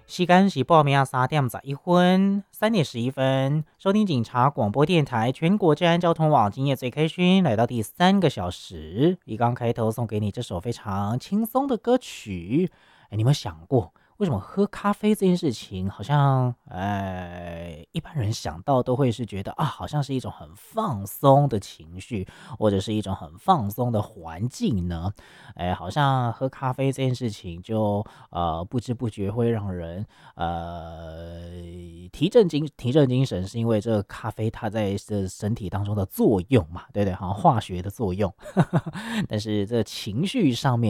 时间是报名3点11分，3点11分，收听警察广播电台全国治安交通网今夜最开勋，来到第3个小时。一刚开头送给你这首非常轻松的歌曲。你有没有想过，为什么喝咖啡这件事情，好像一般人想到都会是觉得啊，好像是一种很放松的情绪，或者是一种很放松的环境呢？好像喝咖啡这件事情就不知不觉会让人提振精神，是因为这个咖啡它在这身体当中的作用嘛，对不对？好像化学的作用，但是这情绪上面。